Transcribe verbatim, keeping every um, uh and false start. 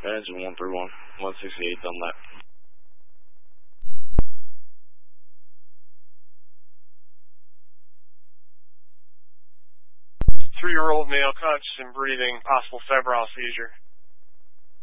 Engine one three one, one sixty-eight Dunlap. Three-year-old male conscious and breathing, possible febrile seizure.